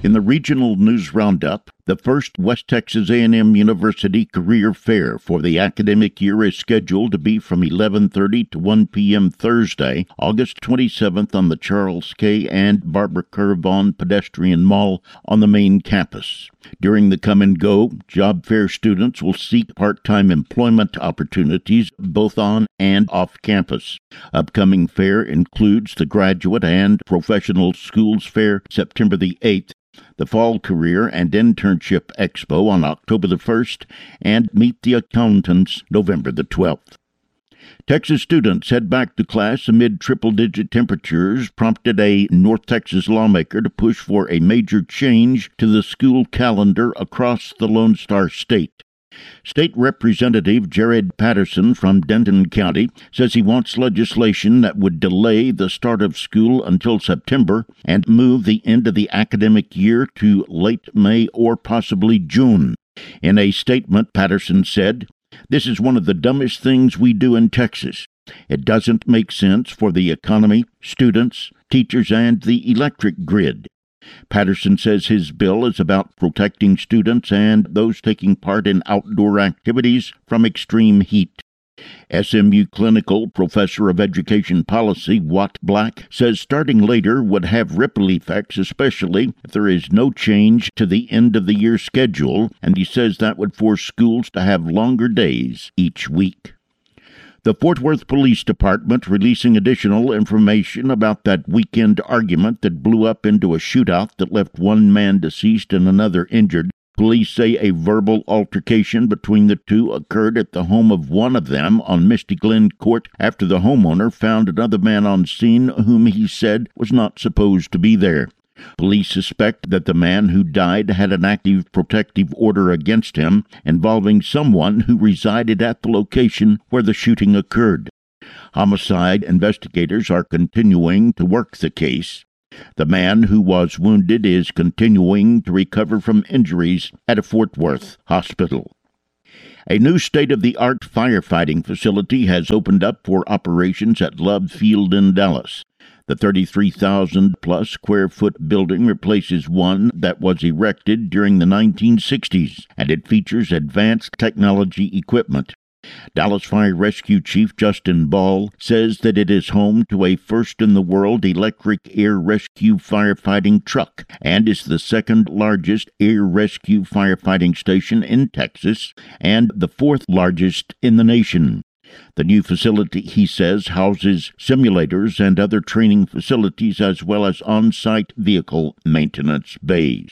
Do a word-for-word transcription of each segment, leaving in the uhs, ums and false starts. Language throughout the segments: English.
In the Regional News Roundup, the first West Texas A and M University Career Fair for the academic year is scheduled to be from eleven thirty to one p.m. Thursday, August twenty-seventh on the Charles K. and Barbara Kerr Vaughn Pedestrian Mall on the main campus. During the come and go, job fair students will seek part-time employment opportunities both on and off campus. Upcoming fair includes the Graduate and Professional Schools Fair September the eighth, the Fall Career and Internship Expo on October the first, and Meet the Accountants November the twelfth. Texas students head back to class amid triple-digit temperatures prompted a North Texas lawmaker to push for a major change to the school calendar across the Lone Star State. State Representative Jared Patterson from Denton County says he wants legislation that would delay the start of school until September and move the end of the academic year to late May or possibly June. In a statement, Patterson said, "This is one of the dumbest things we do in Texas. It doesn't make sense for the economy, students, teachers, and the electric grid." Patterson says his bill is about protecting students and those taking part in outdoor activities from extreme heat. S M U Clinical Professor of Education Policy Watt Black says starting later would have ripple effects, especially if there is no change to the end-of-the-year schedule, and he says that would force schools to have longer days each week. The Fort Worth Police Department releasing additional information about that weekend argument that blew up into a shootout that left one man deceased and another injured. Police say a verbal altercation between the two occurred at the home of one of them on Misty Glen Court after the homeowner found another man on scene whom he said was not supposed to be there. Police suspect that the man who died had an active protective order against him involving someone who resided at the location where the shooting occurred. Homicide investigators are continuing to work the case. The man who was wounded is continuing to recover from injuries at a Fort Worth hospital. A new state-of-the-art firefighting facility has opened up for operations at Love Field in Dallas. The thirty-three thousand plus square foot building replaces one that was erected during the nineteen sixties, and it features advanced technology equipment. Dallas Fire Rescue Chief Justin Ball says that it is home to a first-in-the-world electric air rescue firefighting truck and is the second-largest air rescue firefighting station in Texas and the fourth-largest in the nation. The new facility, he says, houses simulators and other training facilities as well as on-site vehicle maintenance bays.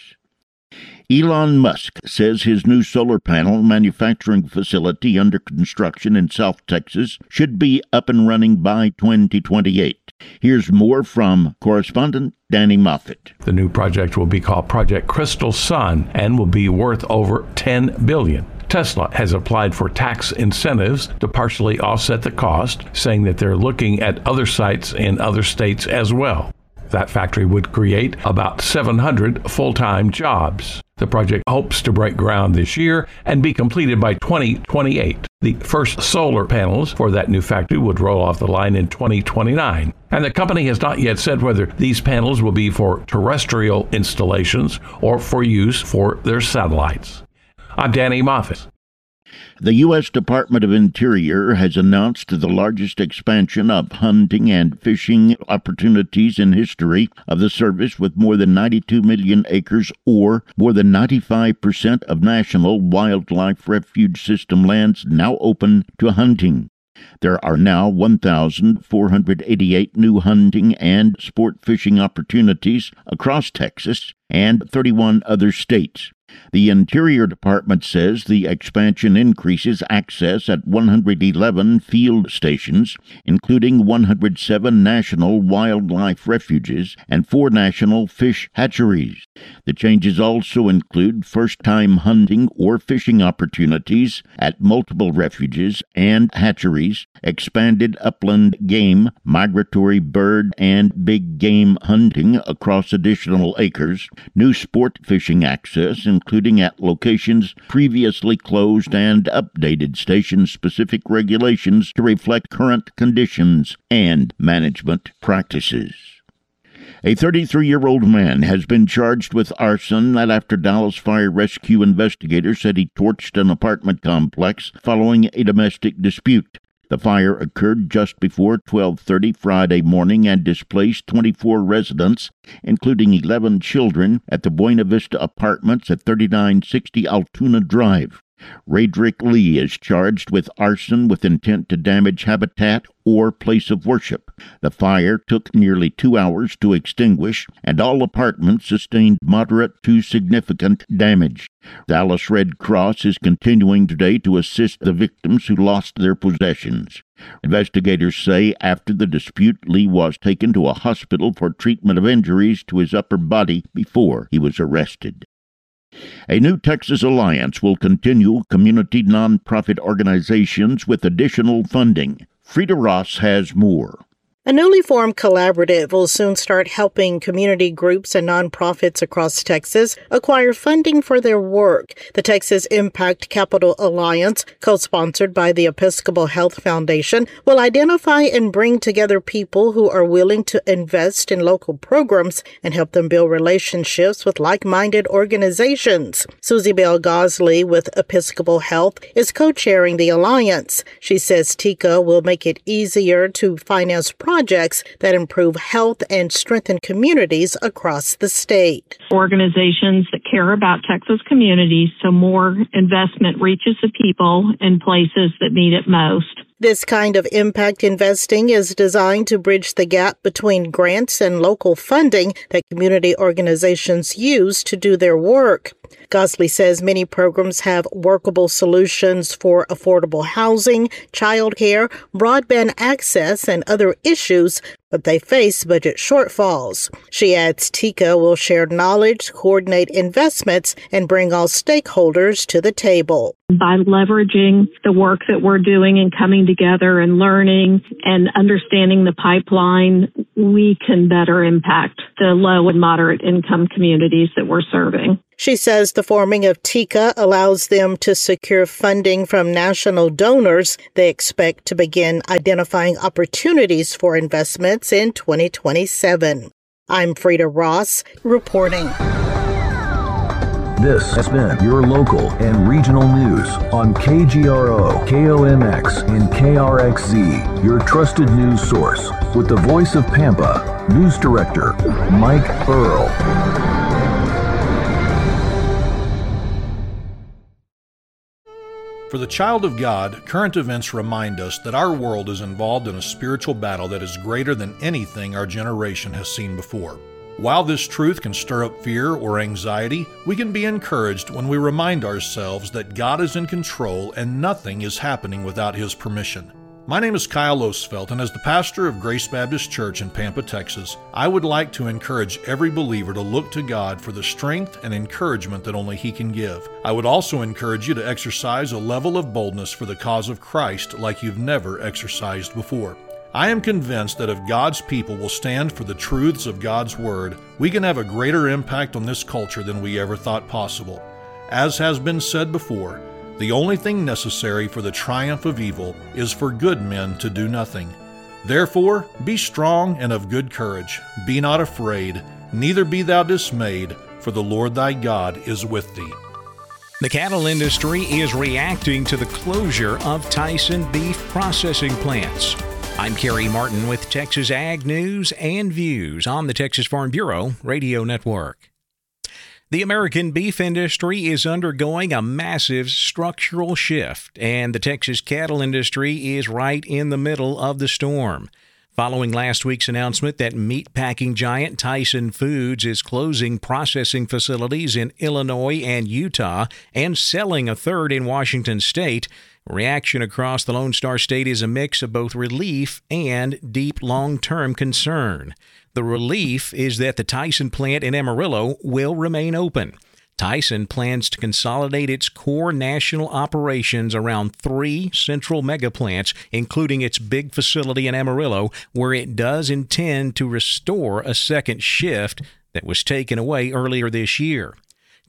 Elon Musk says his new solar panel manufacturing facility under construction in South Texas should be up and running by twenty twenty-eight. Here's more from correspondent Danny Moffett. The new project will be called Project Crystal Sun and will be worth over ten billion dollars. Tesla has applied for tax incentives to partially offset the cost, saying that they're looking at other sites in other states as well. That factory would create about seven hundred full-time jobs. The project hopes to break ground this year and be completed by twenty twenty-eight. The first solar panels for that new factory would roll off the line in twenty twenty-nine. And the company has not yet said whether these panels will be for terrestrial installations or for use for their satellites. I'm Danny Moffett. The U S Department of Interior has announced the largest expansion of hunting and fishing opportunities in history of the service, with more than ninety-two million acres, or more than ninety-five percent of National Wildlife Refuge System lands now open to hunting. There are now one thousand four hundred eighty-eight new hunting and sport fishing opportunities across Texas and thirty-one other states. The Interior Department says the expansion increases access at one hundred eleven field stations, including one hundred seven national wildlife refuges and four national fish hatcheries. The changes also include first-time hunting or fishing opportunities at multiple refuges and hatcheries, expanded upland game, migratory bird, and big game hunting across additional acres, new sport fishing access, including at locations previously closed, and updated station-specific regulations to reflect current conditions and management practices. A thirty-three-year-old man has been charged with arson after Dallas fire rescue investigators said he torched an apartment complex following a domestic dispute. The fire occurred just before twelve thirty Friday morning and displaced twenty-four residents, including eleven children, at the Buena Vista Apartments at thirty-nine sixty Altoona Drive. Radrick Lee is charged with arson with intent to damage habitat or place of worship. The fire took nearly two hours to extinguish, and all apartments sustained moderate to significant damage. Dallas Red Cross is continuing today to assist the victims who lost their possessions. Investigators say after the dispute, Lee was taken to a hospital for treatment of injuries to his upper body before he was arrested. A new Texas alliance will continue community nonprofit organizations with additional funding. Frida Ross has more. A newly formed collaborative will soon start helping community groups and nonprofits across Texas acquire funding for their work. The Texas Impact Capital Alliance, co-sponsored by the Episcopal Health Foundation, will identify and bring together people who are willing to invest in local programs and help them build relationships with like-minded organizations. Susie Bell Gosley with Episcopal Health is co-chairing the alliance. She says T I C A will make it easier to finance projects projects that improve health and strengthen communities across the state. Organizations that care about Texas communities so more investment reaches the people in places that need it most. This kind of impact investing is designed to bridge the gap between grants and local funding that community organizations use to do their work. Gosley says many programs have workable solutions for affordable housing, childcare, broadband access, and other issues, but they face budget shortfalls. She adds T I C A will share knowledge, coordinate investments, and bring all stakeholders to the table. By leveraging the work that we're doing and coming together and learning and understanding the pipeline, we can better impact the low and moderate income communities that we're serving. She says the forming of T I C A allows them to secure funding from national donors. They expect to begin identifying opportunities for investments in twenty twenty-seven. I'm Frida Ross, reporting. This has been your local and regional news on K G R O, K O M X, and K R X Z, your trusted news source. With the voice of Pampa, News Director Mike Earl. For the child of God, current events remind us that our world is involved in a spiritual battle that is greater than anything our generation has seen before. While this truth can stir up fear or anxiety, we can be encouraged when we remind ourselves that God is in control and nothing is happening without His permission. My name is Kyle Osfeld, and as the pastor of Grace Baptist Church in Pampa, Texas, I would like to encourage every believer to look to God for the strength and encouragement that only He can give. I would also encourage you to exercise a level of boldness for the cause of Christ like you've never exercised before. I am convinced that if God's people will stand for the truths of God's Word, we can have a greater impact on this culture than we ever thought possible. As has been said before, the only thing necessary for the triumph of evil is for good men to do nothing. Therefore, be strong and of good courage. Be not afraid, neither be thou dismayed, for the Lord thy God is with thee. The cattle industry is reacting to the closure of Tyson beef processing plants. I'm Kerry Martin with Texas Ag News and Views on the Texas Farm Bureau Radio Network. The American beef industry is undergoing a massive structural shift, and the Texas cattle industry is right in the middle of the storm. Following last week's announcement that meatpacking giant Tyson Foods is closing processing facilities in Illinois and Utah and selling a third in Washington state, reaction across the Lone Star State is a mix of both relief and deep long-term concern. The relief is that the Tyson plant in Amarillo will remain open. Tyson plans to consolidate its core national operations around three central mega plants, including its big facility in Amarillo, where it does intend to restore a second shift that was taken away earlier this year.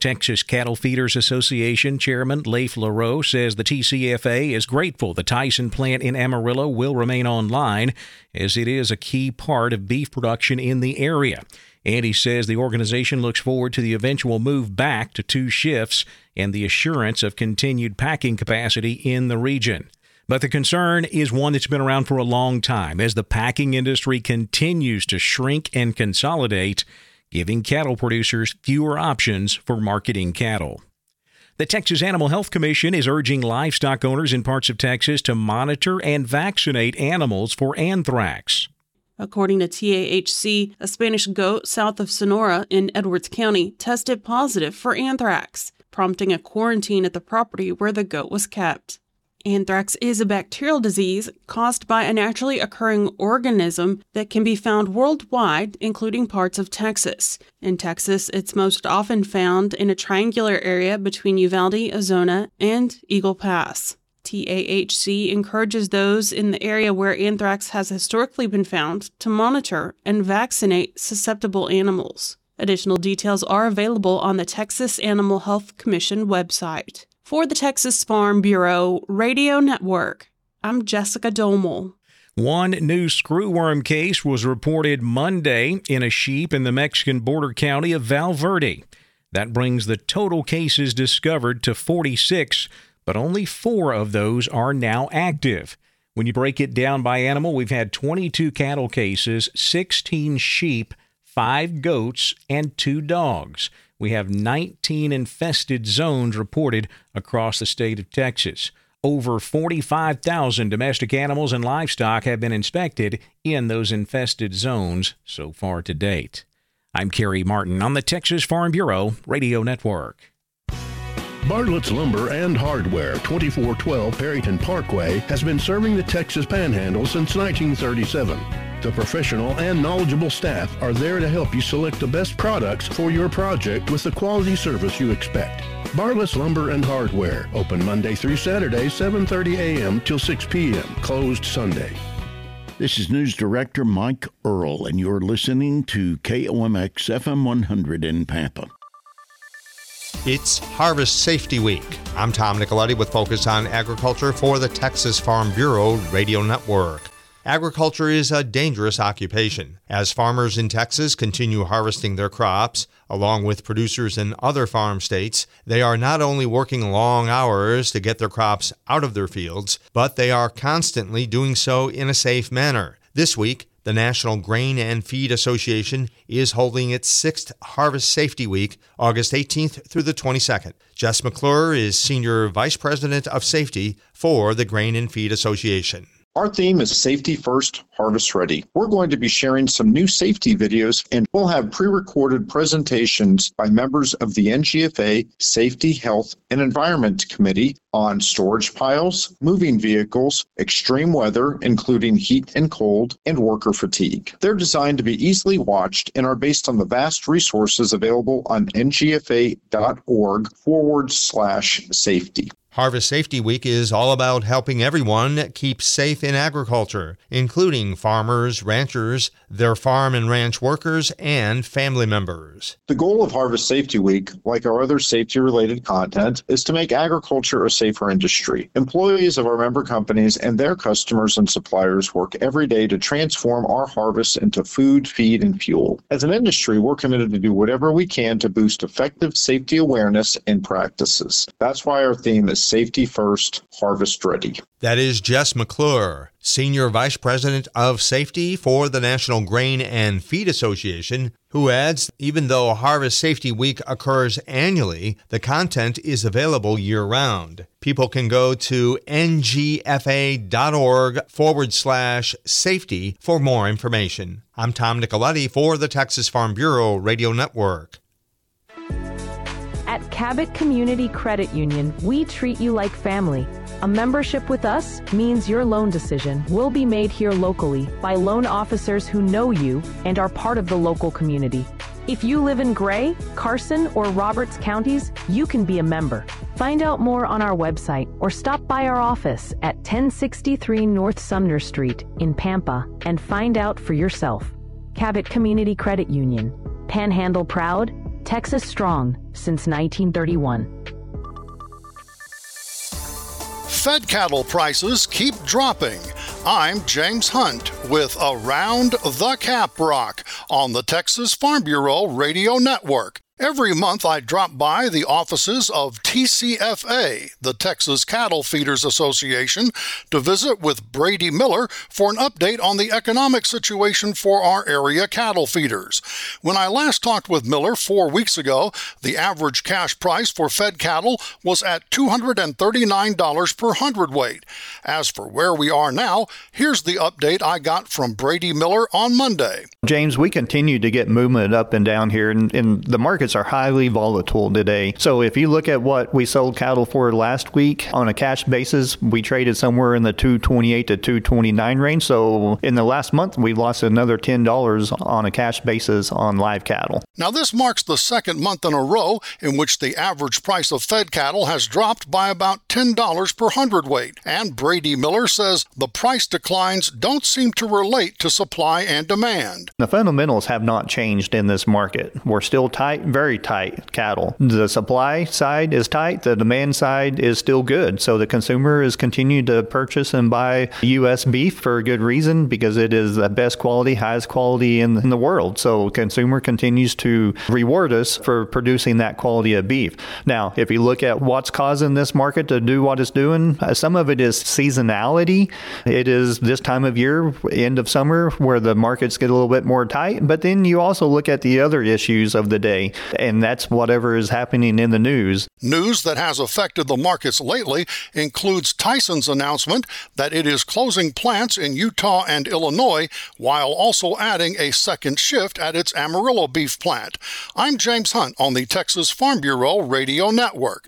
Texas Cattle Feeders Association Chairman Leif LaRoe says the T C F A is grateful the Tyson plant in Amarillo will remain online, as it is a key part of beef production in the area. And he says the organization looks forward to the eventual move back to two shifts and the assurance of continued packing capacity in the region. But the concern is one that's been around for a long time as the packing industry continues to shrink and consolidate, giving cattle producers fewer options for marketing cattle. The Texas Animal Health Commission is urging livestock owners in parts of Texas to monitor and vaccinate animals for anthrax. According to T A H C, a Spanish goat south of Sonora in Edwards County tested positive for anthrax, prompting a quarantine at the property where the goat was kept. Anthrax is a bacterial disease caused by a naturally occurring organism that can be found worldwide, including parts of Texas. In Texas, it's most often found in a triangular area between Uvalde, Ozona, and Eagle Pass. T A H C encourages those in the area where anthrax has historically been found to monitor and vaccinate susceptible animals. Additional details are available on the Texas Animal Health Commission website. For the Texas Farm Bureau Radio Network, I'm Jessica Domel. One new screwworm case was reported Monday in a sheep in the Mexican border county of Val Verde. That brings the total cases discovered to forty-six, but only four of those are now active. When you break it down by animal, we've had twenty-two cattle cases, sixteen sheep, five goats, and two dogs. We have nineteen infested zones reported across the state of Texas. Over forty-five thousand domestic animals and livestock have been inspected in those infested zones so far to date. I'm Kerry Martin on the Texas Farm Bureau Radio Network. Bartlett's Lumber and Hardware, twenty-four twelve Perryton Parkway, has been serving the Texas Panhandle since nineteen thirty-seven. The professional and knowledgeable staff are there to help you select the best products for your project with the quality service you expect. Bartlett's Lumber and Hardware, open Monday through Saturday, seven thirty a.m. till six p.m., closed Sunday. This is News Director Mike Earl, and you're listening to K O M X F M one hundred in Pampa. It's Harvest Safety Week. I'm Tom Nicoletti with Focus on Agriculture for the Texas Farm Bureau Radio Network. Agriculture is a dangerous occupation. As farmers in Texas continue harvesting their crops, along with producers in other farm states, they are not only working long hours to get their crops out of their fields, but they are constantly doing so in a safe manner. This week, the National Grain and Feed Association is holding its sixth Harvest Safety Week, August eighteenth through the twenty-second. Jess McClure is Senior Vice President of Safety for the Grain and Feed Association. Our theme is Safety First, Harvest Ready. We're going to be sharing some new safety videos, and we'll have pre-recorded presentations by members of the N G F A Safety, Health, and Environment Committee on storage piles, moving vehicles, extreme weather, including heat and cold, and worker fatigue. They're designed to be easily watched and are based on the vast resources available on ngfa.org forward slash safety. Harvest Safety Week is all about helping everyone keep safe in agriculture, including farmers, ranchers, their farm and ranch workers, and family members. The goal of Harvest Safety Week, like our other safety-related content, is to make agriculture a safer industry. Employees of our member companies and their customers and suppliers work every day to transform our harvests into food, feed, and fuel. As an industry, we're committed to do whatever we can to boost effective safety awareness and practices. That's why our theme is Safety First, Harvest Ready. That is Jess McClure, Senior Vice President of Safety for the National Grain and Feed Association, who adds, even though Harvest Safety Week occurs annually, the content is available year-round. People can go to ngfa.org forward slash safety for more information. I'm Tom Nicoletti for the Texas Farm Bureau Radio Network. At Cabot Community Credit Union, we treat you like family. A membership with us means your loan decision will be made here locally by loan officers who know you and are part of the local community. If you live in Gray, Carson, or Roberts counties, you can be a member. Find out more on our website or stop by our office at ten sixty-three North Sumner Street in Pampa and find out for yourself. Cabot Community Credit Union. Panhandle proud, Texas strong since nineteen thirty-one. Fed cattle prices keep dropping. I'm James Hunt with Around the Caprock on the Texas Farm Bureau Radio Network. Every month I drop by the offices of T C F A, the Texas Cattle Feeders Association, to visit with Brady Miller for an update on the economic situation for our area cattle feeders. When I last talked with Miller four weeks ago, the average cash price for fed cattle was at two hundred thirty-nine dollars per hundredweight. As for where we are now, here's the update I got from Brady Miller on Monday. James, we continue to get movement up and down here, and, and the markets are highly volatile today. So if you look at what we sold cattle for last week on a cash basis, we traded somewhere in the two twenty-eight to two twenty-nine range. So in the last month, we lost another ten dollars on a cash basis on live cattle. Now this marks the second month in a row in which the average price of fed cattle has dropped by about ten dollars per hundredweight. And Brady Miller says the price declines don't seem to relate to supply and demand. The fundamentals have not changed in this market. We're still tight, very tight cattle. The supply side is tight. The demand side is still good. So the consumer is continuing to purchase and buy U S beef for a good reason, because it is the best quality, highest quality in, in the world. So consumer continues to reward us for producing that quality of beef. Now, if you look at what's causing this market to do what it's doing, uh, some of it is seasonality. It is this time of year, end of summer, where the markets get a little bit more tight. But then you also look at the other issues of the day, and that's whatever is happening in the news. News that has affected the markets lately includes Tyson's announcement that it is closing plants in Utah and Illinois while also adding a second shift at its Amarillo beef plant. I'm James Hunt on the Texas Farm Bureau Radio Network.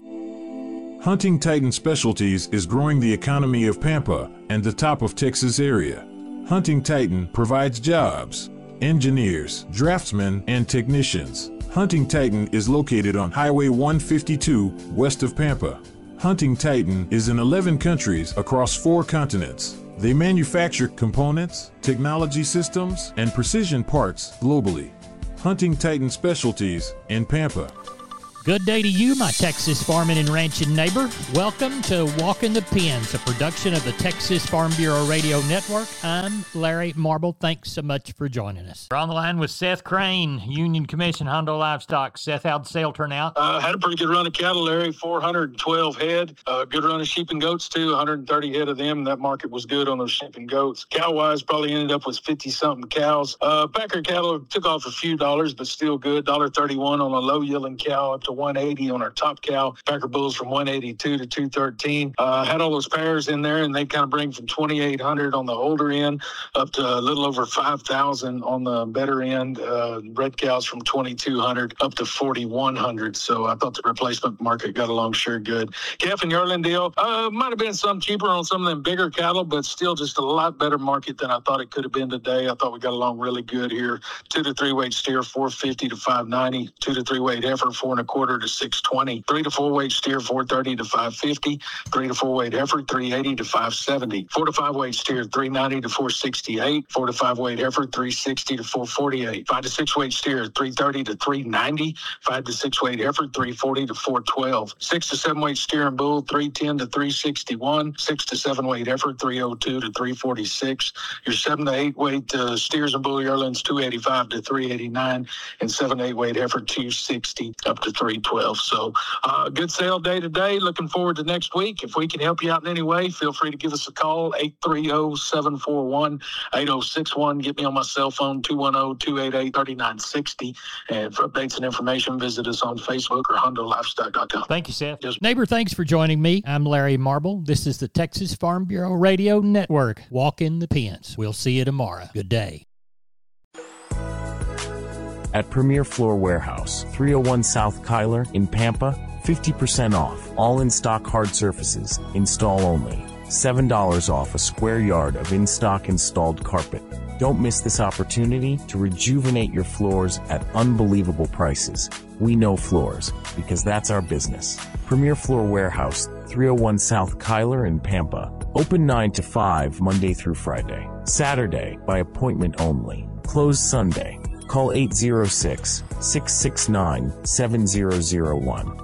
Hunting Titan Specialties is growing the economy of Pampa and the top of Texas area. Hunting Titan provides jobs, engineers, draftsmen, and technicians. Hunting Titan is located on Highway one fifty-two west of Pampa. Hunting Titan is in eleven countries across four continents. They manufacture components, technology systems, and precision parts globally. Hunting Titan Specialties in Pampa. Good day to you, my Texas farming and ranching neighbor. Welcome to Walking the Pens, a production of the Texas Farm Bureau Radio Network. I'm Larry Marble. Thanks so much for joining us. We're on the line with Seth Crane, Union Commission Hondo Livestock. Seth, how'd the sale turn out? Uh, had a pretty good run of cattle, Larry, four hundred twelve head. Uh, good run of sheep and goats, too, one hundred thirty head of them. That market was good on those sheep and goats. Cow-wise, probably ended up with fifty-something cows. Uh, Packer cattle took off a few dollars, but still good. one thirty-one on a low-yielding cow, up to one eighty on our top cow. Packer bulls from one eighty-two to two thirteen. Uh, had all those pairs in there, and they kind of bring from twenty-eight hundred on the older end up to a little over five thousand on the better end. Uh, red cows from twenty-two hundred up to forty-one hundred. So I thought the replacement market got along sure good. Calf and yearling deal uh, might have been some cheaper on some of them bigger cattle, but still just a lot better market than I thought it could have been today. I thought we got along really good here. Two to three weight steer, four fifty to five ninety. Two to three weight heifer, four and a quarter to six twenty. Three to four weight steer, four thirty to five fifty. Three to four weight heifer, three eighty to five seventy. Four to five weight steer, three ninety to four sixty-eight. Four to five weight heifer, three sixty to four forty-eight. Five to six weight steer, three thirty to three ninety. Five to six weight heifer, three forty to four twelve. Six to seven weight steer and bull, three ten to three sixty-one. Six to seven weight heifer, three oh two to three forty-six. Your seven to eight weight uh, steers and bull yearlings, two eighty-five to three eighty-nine. And seven to eight weight heifer, two sixty up to three twelve. So uh, good sale day today. Looking forward to next week. If we can help you out in any way, feel free to give us a call, eight three zero, seven four one, eight zero six one. Get me on my cell phone, two one zero, two eight eight, three nine six zero. And for updates and information, visit us on Facebook or hondo livestock dot com. Thank you, Seth. Yes. Neighbor, thanks for joining me. I'm Larry Marble. This is the Texas Farm Bureau Radio Network. Walk in the pens. We'll see you tomorrow. Good day. At Premier Floor Warehouse, three oh one South Kyler in Pampa, fifty percent off, all in-stock hard surfaces, install only. seven dollars off a square yard of in-stock installed carpet. Don't miss this opportunity to rejuvenate your floors at unbelievable prices. We know floors, because that's our business. Premier Floor Warehouse, three oh one South Kyler in Pampa. Open nine to five Monday through Friday. Saturday, by appointment only. Closed Sunday. Call eight zero six, six six nine, seven zero zero one.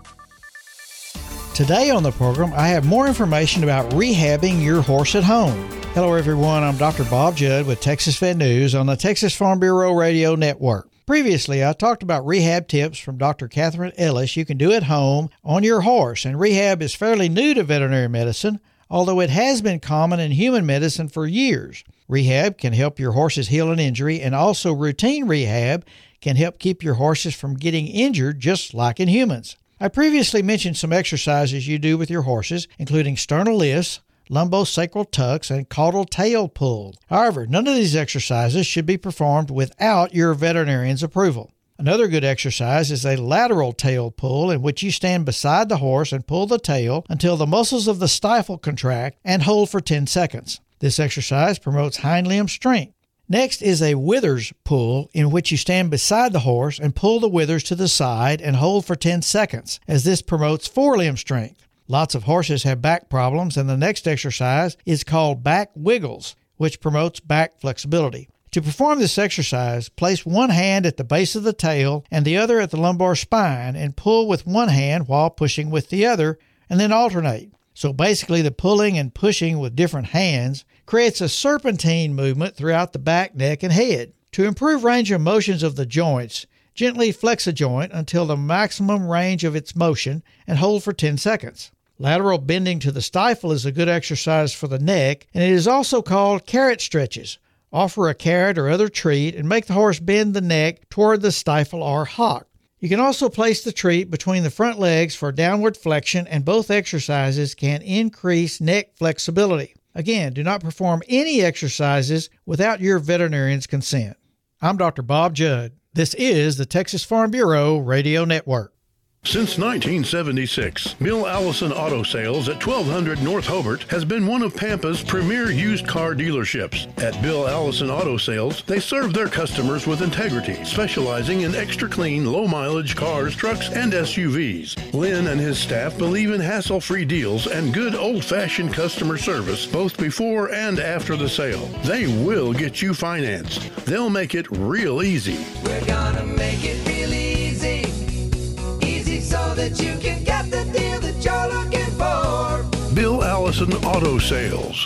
Today on the program, I have more information about rehabbing your horse at home. Hello everyone, I'm Doctor Bob Judd with Texas Vet News on the Texas Farm Bureau Radio Network. Previously, I talked about rehab tips from Doctor Catherine Ellis you can do at home on your horse, and rehab is fairly new to veterinary medicine, although it has been common in human medicine for years. Rehab can help your horses heal an injury, and also routine rehab can help keep your horses from getting injured just like in humans. I previously mentioned some exercises you do with your horses, including sternal lifts, lumbosacral tucks, and caudal tail pull. However, none of these exercises should be performed without your veterinarian's approval. Another good exercise is a lateral tail pull, in which you stand beside the horse and pull the tail until the muscles of the stifle contract and hold for ten seconds. This exercise promotes hind limb strength. Next is a withers pull, in which you stand beside the horse and pull the withers to the side and hold for ten seconds, as this promotes forelimb strength. Lots of horses have back problems, and the next exercise is called back wiggles, which promotes back flexibility. To perform this exercise, place one hand at the base of the tail and the other at the lumbar spine, and pull with one hand while pushing with the other, and then alternate. So basically, the pulling and pushing with different hands creates a serpentine movement throughout the back, neck, and head. To improve range of motions of the joints, gently flex a joint until the maximum range of its motion and hold for ten seconds. Lateral bending to the stifle is a good exercise for the neck, and it is also called carrot stretches. Offer a carrot or other treat and make the horse bend the neck toward the stifle or hock. You can also place the treat between the front legs for downward flexion, and both exercises can increase neck flexibility. Again, do not perform any exercises without your veterinarian's consent. I'm Doctor Bob Judd. This is the Texas Farm Bureau Radio Network. Since nineteen seventy-six, Bill Allison Auto Sales at twelve hundred North Hobart has been one of Pampa's premier used car dealerships. At Bill Allison Auto Sales, they serve their customers with integrity, specializing in extra clean, low-mileage cars, trucks, and S U Vs. Lynn and his staff believe in hassle-free deals and good old-fashioned customer service both before and after the sale. They will get you financed. They'll make it real easy. We're gonna make it real easy. So that you can get the deal that you're looking for. Bill Allison Auto Sales.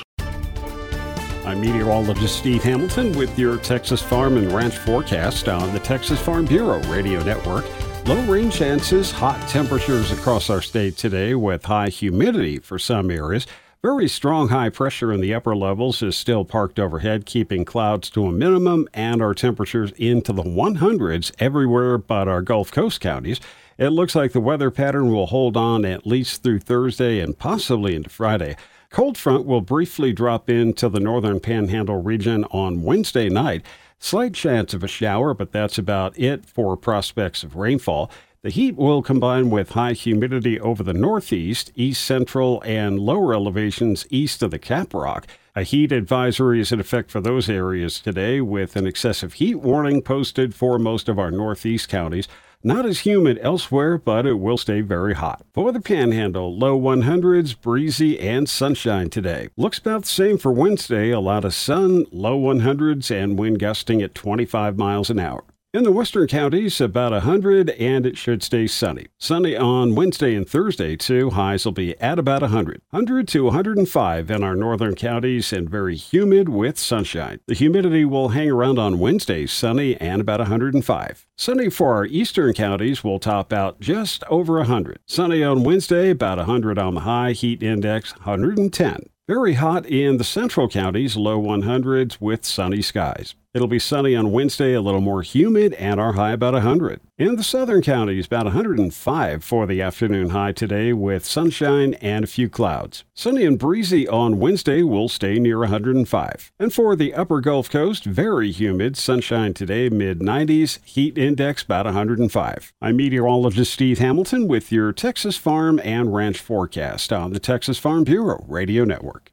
I'm meteorologist Steve Hamilton with your Texas Farm and Ranch forecast on the Texas Farm Bureau Radio Network. Low rain chances, hot temperatures across our state today with high humidity for some areas. Very strong high pressure in the upper levels is still parked overhead, keeping clouds to a minimum and our temperatures into the hundreds everywhere but our Gulf Coast counties. It looks like the weather pattern will hold on at least through Thursday and possibly into Friday. Cold front will briefly drop into the northern panhandle region on Wednesday night. Slight chance of a shower, but that's about it for prospects of rainfall. The heat will combine with high humidity over the northeast, east central, and lower elevations east of the Cap Rock. A heat advisory is in effect for those areas today, with an excessive heat warning posted for most of our northeast counties. Not as humid elsewhere, but it will stay very hot. For the Panhandle, low hundreds, breezy, and sunshine today. Looks about the same for Wednesday. A lot of sun, low hundreds, and wind gusting at twenty-five miles an hour. In the western counties, about one hundred, and it should stay sunny. Sunny on Wednesday and Thursday, too. Highs will be at about one hundred. one hundred to one hundred five in our northern counties, and very humid with sunshine. The humidity will hang around on Wednesday, sunny and about one hundred five. Sunny for our eastern counties will top out just over one hundred. Sunny on Wednesday, about one hundred on the high, heat index one hundred ten. Very hot in the central counties, low hundreds with sunny skies. It'll be sunny on Wednesday, a little more humid, and our high about one hundred. In the southern counties, about one hundred five for the afternoon high today with sunshine and a few clouds. Sunny and breezy on Wednesday will stay near one hundred five. And for the upper Gulf Coast, very humid, sunshine today, mid nineties, heat index about one hundred five. I'm meteorologist Steve Hamilton with your Texas Farm and Ranch forecast on the Texas Farm Bureau Radio Network.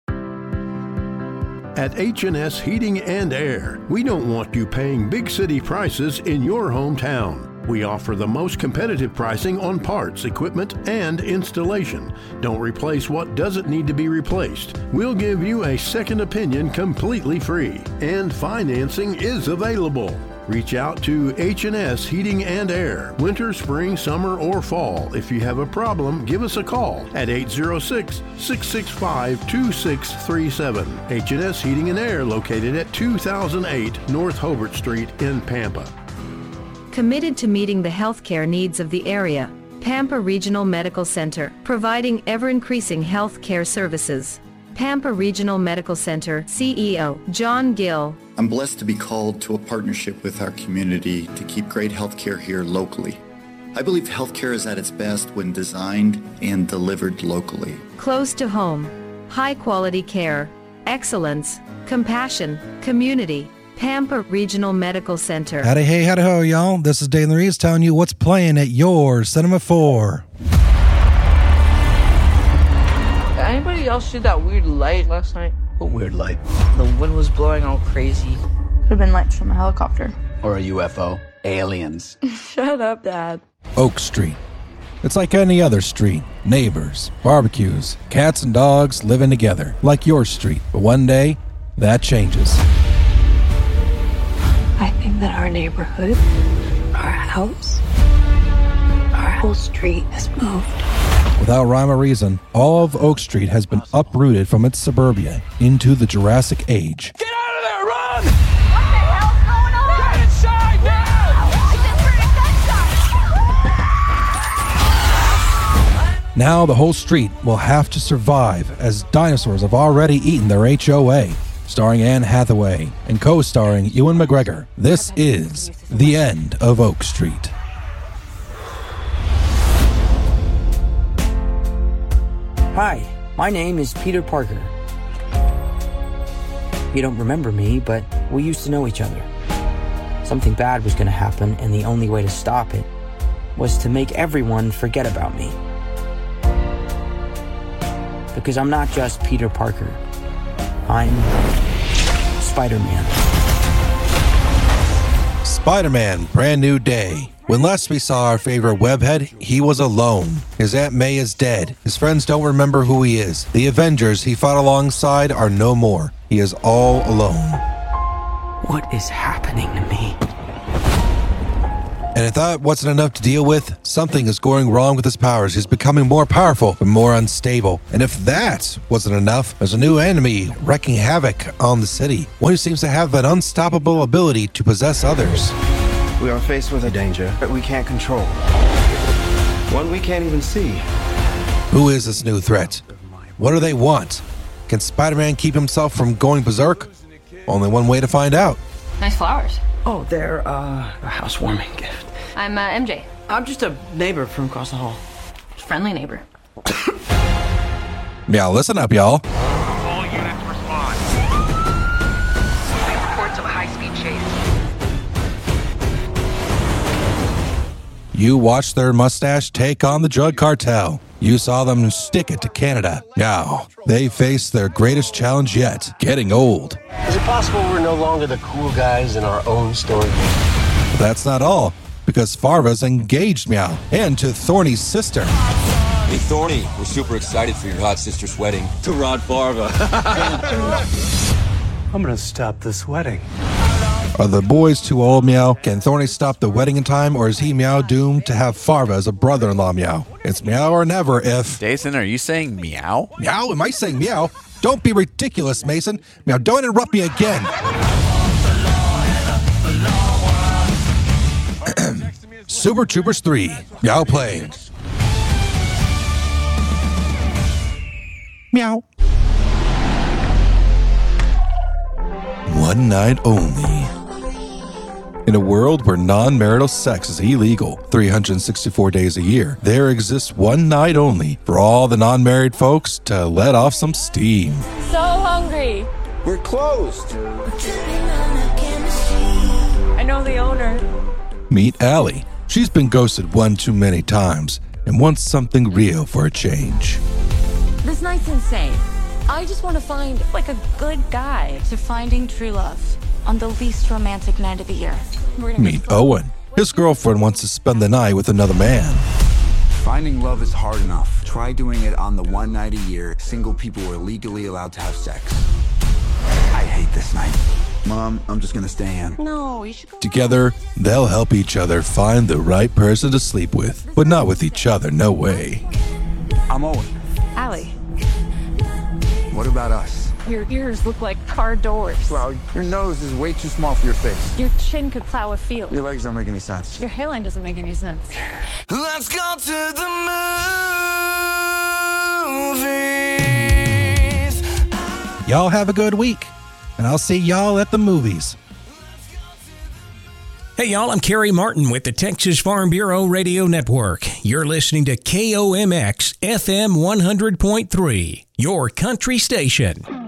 At H and S Heating and Air, we don't want you paying big city prices in your hometown. We offer the most competitive pricing on parts, equipment, and installation. Don't replace what doesn't need to be replaced. We'll give you a second opinion completely free, and financing is available. Reach out to H and S Heating and Air, winter, spring, summer, or fall. If you have a problem, give us a call at eight oh six, six six five, two six three seven. H and S Heating and Air, located at two thousand eight North Hobart Street in Pampa. Committed to meeting the healthcare needs of the area, Pampa Regional Medical Center, providing ever-increasing healthcare services. Pampa Regional Medical Center C E O John Gill. I'm blessed to be called to a partnership with our community to keep great healthcare here locally. I believe healthcare is at its best when designed and delivered locally. Close to home, high-quality care, excellence, compassion, community. Pampa Regional Medical Center. Howdy, hey, howdy, ho, y'all. This is Dane Reeves telling you what's playing at your Cinema four. Anybody else see that weird light last night? What weird light? The wind was blowing all crazy. Could have been lights from a helicopter. Or a U F O. Aliens. Shut up, Dad. Oak Street. It's like any other street. Neighbors, barbecues, cats and dogs living together, like your street. But one day, that changes. I think that our neighborhood, our house, our whole street has moved. Without rhyme or reason, all of Oak Street has been uprooted from its suburbia into the Jurassic Age. Get out of there! Run! What the hell's going on? Get inside now! I just heard a gunshot! Now the whole street will have to survive as dinosaurs have already eaten their H O A. Starring Anne Hathaway and co-starring Ewan McGregor, this is The End of Oak Street. Hi, my name is Peter Parker. You don't remember me, but we used to know each other. Something bad was going to happen, and the only way to stop it was to make everyone forget about me. Because I'm not just Peter Parker. I'm Spider-Man. Spider-Man, brand new day. When last we saw our favorite webhead, he was alone. His Aunt May is dead. His friends don't remember who he is. The Avengers he fought alongside are no more. He is all alone. What is happening to me? And if that wasn't enough to deal with, something is going wrong with his powers. He's becoming more powerful, but more unstable. And if that wasn't enough, there's a new enemy wreaking havoc on the city. One who seems to have an unstoppable ability to possess others. We are faced with a danger that we can't control. One we can't even see. Who is this new threat? What do they want? Can Spider-Man keep himself from going berserk? Only one way to find out. Nice flowers. Oh, they're uh, a housewarming gift. I'm uh, M J. I'm just a neighbor from across the hall. Friendly neighbor. Yeah, listen up, y'all. All units respond. Reports of a high-speed chase. You watched their mustache take on the drug cartel. You saw them stick it to Canada. Now, they face their greatest challenge yet, getting old. Is it possible we're no longer the cool guys in our own story? But that's not all, because Farva's engaged Meow, and to Thorny's sister. Hey, Thorny, we're super excited for your hot sister's wedding. To Rod Farva. I'm gonna stop this wedding. Are the boys too old, Meow? Can Thorny stop the wedding in time, or is he, Meow, doomed to have Farva as a brother-in-law, Meow? It's Meow or never if... Jason, are you saying meow? Meow? Am I saying meow? Don't be ridiculous, Mason. Meow, don't interrupt me again. Super Troopers three. Meow playing. Meow. One night only. In a world where non-marital sex is illegal three hundred sixty-four days a year, there exists one night only for all the non-married folks to let off some steam. So hungry. We're closed. I know the owner. Meet Allie. She's been ghosted one too many times and wants something real for a change. This night's insane. I just want to find, like, a good guy. To finding true love on the least romantic night of the year. Meet Owen. His girlfriend wants to spend the night with another man. Finding love is hard enough. Try doing it on the one night a year single people are legally allowed to have sex. I hate this night. Mom, I'm just gonna stay in. No, you should go. Together, they'll help each other find the right person to sleep with, but not with each other, no way. I'm Owen. Allie, What about us? your ears look like car doors. Well, your nose is way too small for your face. Your chin could plow a field. Your legs don't make any sense. Your hairline doesn't make any sense. Let's go to the movies. Y'all have a good week, and I'll see y'all at the movies. Hey, y'all, I'm Kerry Martin with the Texas Farm Bureau Radio Network. You're listening to K O M X F M one hundred point three, your country station.